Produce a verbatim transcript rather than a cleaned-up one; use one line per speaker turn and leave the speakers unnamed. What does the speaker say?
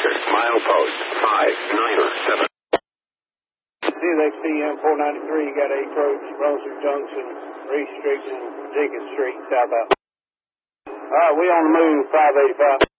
Oscar, milepost five niner seven.
C L X P M four ninety-three, you got H Road, Brunswick Junction, Reese Street, and Jenkins Street, southbound. All right, we on the move, five eighty-five.